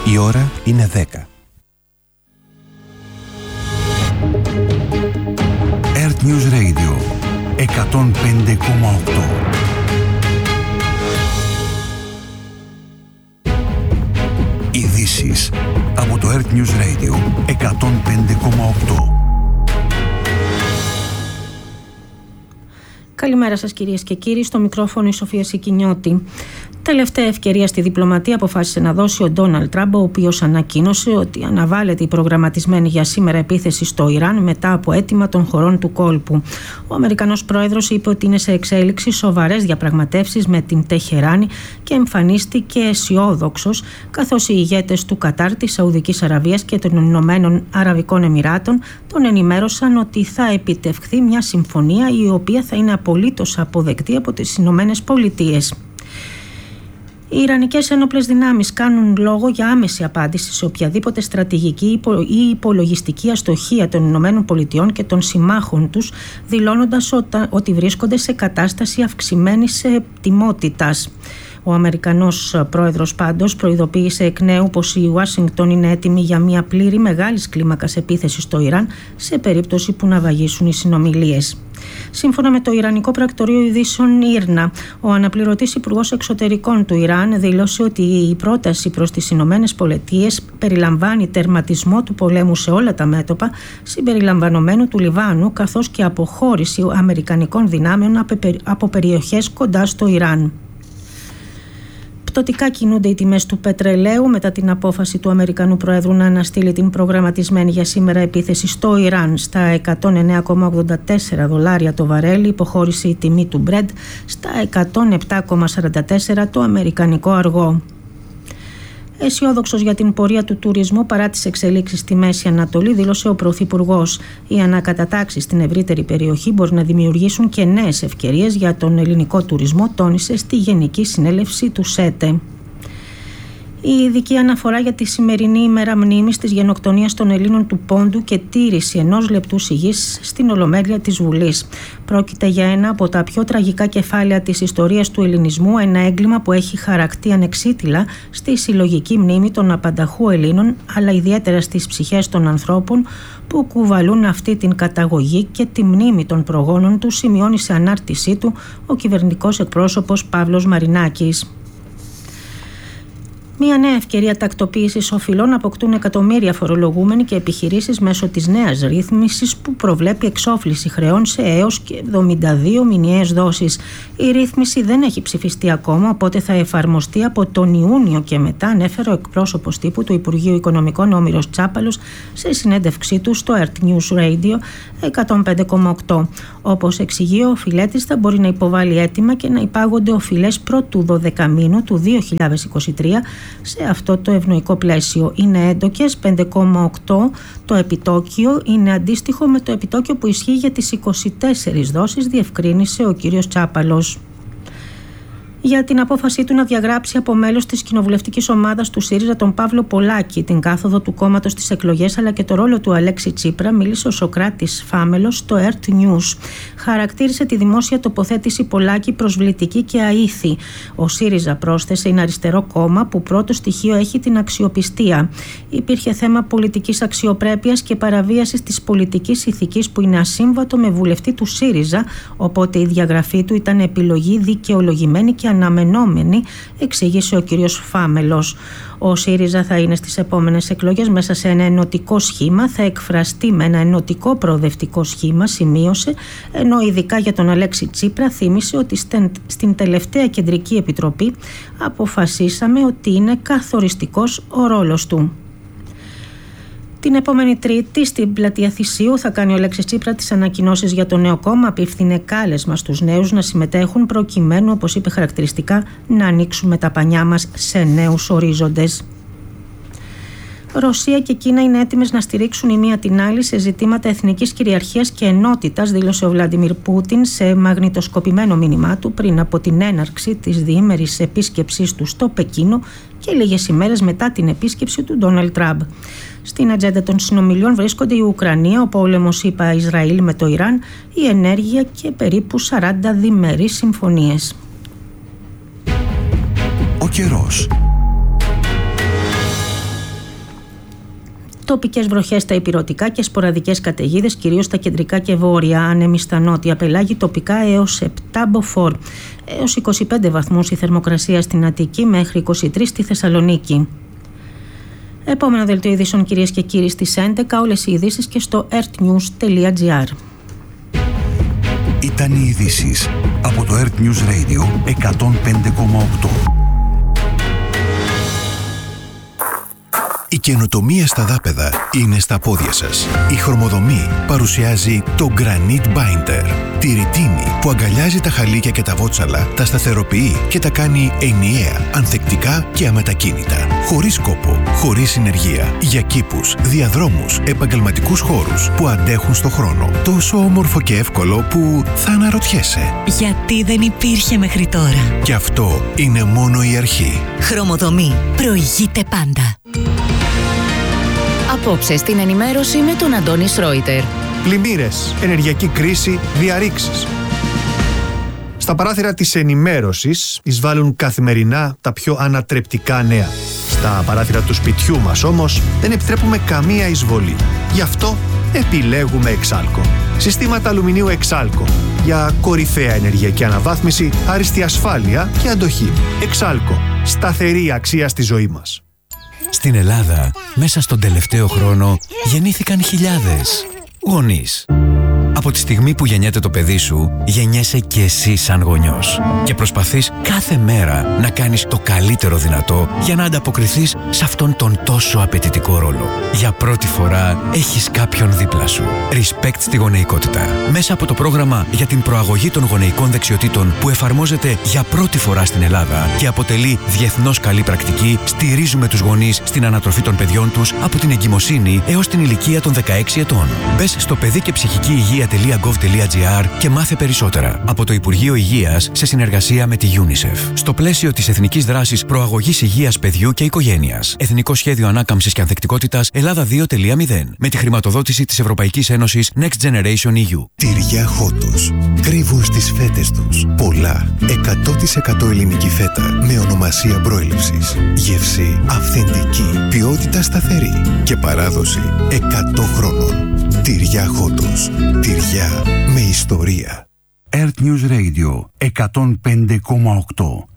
Η ώρα είναι 10. Earth News Radio 105,8. Ειδήσεις από το Earth News Radio 105,8. Καλημέρα σας κυρίες και κύριοι, στο μικρόφωνο η Σοφία Σικινιώτη. Τελευταία ευκαιρία στη διπλωματία αποφάσισε να δώσει ο Ντόναλντ Τραμπ, ο οποίος ανακοίνωσε ότι αναβάλλεται η προγραμματισμένη για σήμερα επίθεση στο Ιράν μετά από αίτημα των χωρών του κόλπου. Ο Αμερικανός πρόεδρος είπε ότι είναι σε εξέλιξη σοβαρές διαπραγματεύσεις με την Τεχεράνη και εμφανίστηκε αισιόδοξος, καθώς οι ηγέτες του Κατάρ, της Σαουδικής Αραβίας και των Ηνωμένων Αραβικών Εμιράτων τον ενημέρωσαν ότι θα επιτευχθεί μια συμφωνία η οποία θα είναι απολύτως αποδεκτή από τις Ηνωμένες Πολιτείες. Οι Ιρανικές ένοπλες δυνάμεις κάνουν λόγο για άμεση απάντηση σε οποιαδήποτε στρατηγική ή υπολογιστική αστοχία των Ηνωμένων Πολιτειών και των συμμάχων τους, δηλώνοντας ότι βρίσκονται σε κατάσταση αυξημένης ετοιμότητας. Ο Αμερικανός πρόεδρος πάντως προειδοποίησε εκ νέου πως η Ουάσιγκτον είναι έτοιμη για μια πλήρη μεγάλης κλίμακας επίθεση στο Ιράν σε περίπτωση που ναυαγίσουν οι συνομιλίες. Σύμφωνα με το Ιρανικό Πρακτορείο Ειδήσεων IRNA, ο αναπληρωτής υπουργός εξωτερικών του Ιράν δήλωσε ότι η πρόταση προς τις Ηνωμένες Πολιτείες περιλαμβάνει τερματισμό του πολέμου σε όλα τα μέτωπα, συμπεριλαμβανομένου του Λιβάνου, καθώς και αποχώρηση αμερικανικών δυνάμεων από περιοχές κοντά στο Ιράν. Πτωτικά κινούνται οι τιμές του πετρελαίου μετά την απόφαση του Αμερικανού Προέδρου να αναστείλει την προγραμματισμένη για σήμερα επίθεση στο Ιράν. Στα $109,84 το βαρέλι υποχώρησε η τιμή του Brent στα $107,44 το αμερικανικό αργό. Αισιόδοξος για την πορεία του τουρισμού παρά τις εξελίξεις στη Μέση Ανατολή, δήλωσε ο Πρωθυπουργός. Οι ανακατατάξεις στην ευρύτερη περιοχή μπορεί να δημιουργήσουν και νέες ευκαιρίες για τον ελληνικό τουρισμό, τόνισε στη Γενική Συνέλευση του ΣΕΤΕ. Η ειδική αναφορά για τη σημερινή ημέρα μνήμης της γενοκτονίας των Ελλήνων του Πόντου και τήρηση 1 λεπτού σιγής στην Ολομέλεια της Βουλής. Πρόκειται για ένα από τα πιο τραγικά κεφάλαια της ιστορίας του ελληνισμού, ένα έγκλημα που έχει χαρακτεί ανεξίτηλα στη συλλογική μνήμη των απανταχού Ελλήνων, αλλά ιδιαίτερα στις ψυχές των ανθρώπων που κουβαλούν αυτή την καταγωγή και τη μνήμη των προγόνων του, σημειώνει σε ανάρτησή του ο κυβερνητικός εκπρόσωπος Παύλος Μαρινάκης. Μια νέα ευκαιρία τακτοποίησης οφειλών αποκτούν εκατομμύρια φορολογούμενοι και επιχειρήσεις μέσω της νέας ρύθμισης που προβλέπει εξόφληση χρεών σε έως και 72 μηνιαίες δόσεις. Η ρύθμιση δεν έχει ψηφιστεί ακόμα, οπότε θα εφαρμοστεί από τον Ιούνιο και μετά, ανέφερε ο εκπρόσωπος τύπου του Υπουργείου Οικονομικών Όμηρος Τσάπαλος σε συνέντευξή του στο Earth News Radio 105,8. Όπως εξηγεί, ο οφειλέτης θα μπορεί να υποβάλει αίτημα και να υπάγονται οφειλές πρώτου 12 μήνου του 2023. Σε αυτό το ευνοϊκό πλαίσιο είναι έντοκες 5,8 το επιτόκιο, είναι αντίστοιχο με το επιτόκιο που ισχύει για τις 24 δόσεις, διευκρίνησε ο κύριος Τσάπαλος. Για την απόφασή του να διαγράψει από μέλος της κοινοβουλευτικής ομάδας του ΣΥΡΙΖΑ τον Παύλο Πολάκη, την κάθοδο του κόμματος στις εκλογές αλλά και το ρόλο του Αλέξη Τσίπρα, μίλησε ο Σωκράτης Φάμελος στο Earth News. Χαρακτήρισε τη δημόσια τοποθέτηση Πολάκη προσβλητική και αήθη. Ο ΣΥΡΙΖΑ, πρόσθεσε, είναι αριστερό κόμμα που πρώτο στοιχείο έχει την αξιοπιστία. Υπήρχε θέμα πολιτικής αξιοπρέπειας και παραβίασης της πολιτικής ηθικής που είναι ασύμβατο με βουλευτή του ΣΥΡΙΖΑ, οπότε η διαγραφή του ήταν επιλογή δικαιολογημένη και αναμενόμενη, εξήγησε ο κύριος Φάμελος. Ο ΣΥΡΙΖΑ θα είναι στις επόμενες εκλογές μέσα σε ένα ενωτικό σχήμα, θα εκφραστεί με ένα ενωτικό προοδευτικό σχήμα, σημείωσε, ενώ ειδικά για τον Αλέξη Τσίπρα θύμισε ότι στην τελευταία κεντρική επιτροπή αποφασίσαμε ότι είναι καθοριστικός ο ρόλος του. Την επόμενη Τρίτη στην πλατεία Θησίου θα κάνει ο Αλέξης Τσίπρα τις ανακοινώσεις για το νέο κόμμα. Απίφθινε κάλεσμα στους νέους να συμμετέχουν προκειμένου, όπως είπε χαρακτηριστικά, να ανοίξουμε τα πανιά μας σε νέους ορίζοντες. Ρωσία και Κίνα είναι έτοιμες να στηρίξουν η μία την άλλη σε ζητήματα εθνικής κυριαρχίας και ενότητας, δήλωσε ο Βλαντιμίρ Πούτιν σε μαγνητοσκοπημένο μήνυμά του πριν από την έναρξη της διήμερης επίσκεψής του στο Πεκίνο και λίγες ημέρες μετά την επίσκεψη του Ντόναλντ Τραμπ. Στην ατζέντα των συνομιλιών βρίσκονται η Ουκρανία, ο πόλεμος ΗΠΑ Ισραήλ με το Ιράν, η ενέργεια και περίπου 40 διμερείς συμφωνίες. Ο καιρός. Τοπικές βροχές στα ηπειρωτικά και σποραδικές καταιγίδες, κυρίως στα κεντρικά και βόρεια, άνεμοι στα νότια πελάγη, τοπικά έως 7 μποφόρ. Έως 25 βαθμούς η θερμοκρασία στην Αττική, μέχρι 23 στη Θεσσαλονίκη. Επόμενο δελτίο ειδήσεων, κυρίες και κύριοι, στις 11. Όλες οι ειδήσεις και στο earthnews.gr. Ήταν οι ειδήσεις από το Earth News Radio 105,8. Η καινοτομία στα δάπεδα είναι στα πόδια σας. Η Χρωμοδομή παρουσιάζει το Granite Binder. Τη ρητίνη που αγκαλιάζει τα χαλίκια και τα βότσαλα, τα σταθεροποιεί και τα κάνει ενιαία, ανθεκτικά και αμετακίνητα. Χωρίς κόπο, χωρίς συνεργεία. Για κήπους, διαδρόμους, επαγγελματικούς χώρους που αντέχουν στο χρόνο. Τόσο όμορφο και εύκολο που θα αναρωτιέσαι. Γιατί δεν υπήρχε μέχρι τώρα. Και αυτό είναι μόνο η αρχή. Χρωμοδομή. Προηγείται πάντα. Απόψε στην ενημέρωση με τον Αντώνη Σρόιτερ. Πλημμύρες, ενεργειακή κρίση, διαρρήξεις. Στα παράθυρα της ενημέρωσης εισβάλλουν καθημερινά τα πιο ανατρεπτικά νέα. Στα παράθυρα του σπιτιού μας όμως δεν επιτρέπουμε καμία εισβολή. Γι' αυτό επιλέγουμε Εξάλκο. Συστήματα αλουμινίου Εξάλκο για κορυφαία ενεργειακή αναβάθμιση, άριστη ασφάλεια και αντοχή. Εξάλκο. Σταθερή αξία στη ζωή μας. Στην Ελλάδα, μέσα στον τελευταίο χρόνο, γεννήθηκαν χιλιάδες γονείς. Από τη στιγμή που γεννιέται το παιδί σου, γεννιέσαι και εσύ σαν γονιός. Και προσπαθείς κάθε μέρα να κάνεις το καλύτερο δυνατό για να ανταποκριθείς σε αυτόν τον τόσο απαιτητικό ρόλο. Για πρώτη φορά έχεις κάποιον δίπλα σου. Respect στη γονεϊκότητα. Μέσα από το πρόγραμμα για την προαγωγή των γονεϊκών δεξιοτήτων που εφαρμόζεται για πρώτη φορά στην Ελλάδα και αποτελεί διεθνώς καλή πρακτική, στηρίζουμε τους γονείς στην ανατροφή των παιδιών τους από την εγκυμοσύνη έως την ηλικία των 16 ετών. Μπες στο παιδί και ψυχική υγεία.gov.gr και μάθε περισσότερα από το Υπουργείο Υγείας σε συνεργασία με τη UNICEF. Στο πλαίσιο της Εθνικής Δράσης Προαγωγής Υγείας Παιδιού και Οικογένειας. Εθνικό Σχέδιο Ανάκαμψης και Ανθεκτικότητας Ελλάδα 2.0. Με τη χρηματοδότηση της Ευρωπαϊκής Ένωσης Next Generation EU. Τυριά Χότος. Κρύβουν στις φέτες τους πολλά 100% ελληνική φέτα με ονομασία προέλευσης. Γεύση αυθεντική, ποιότητα σταθερή και παράδοση 100 χρόνων. Τυριά Χότος. Τυριά με ιστορία. Earth News Radio 105,8.